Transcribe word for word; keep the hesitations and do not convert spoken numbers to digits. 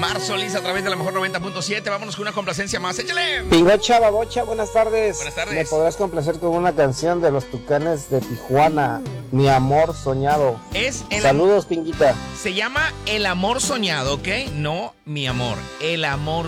Mar Solís a través de la mejor noventa punto siete. Vámonos con una complacencia más. ¡Échale! Pingocha, babocha, buenas tardes. Buenas tardes. ¿Me podrás complacer con una canción de los Tucanes de Tijuana? Mi amor soñado. Es el Saludos, Pinguita. Se llama El amor soñado, ¿ok? No mi amor. El amor